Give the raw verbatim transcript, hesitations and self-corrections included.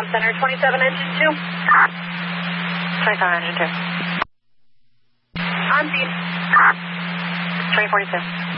Com Center, twenty-seven engine two. twenty-seven engine two. On scene. three forty-two.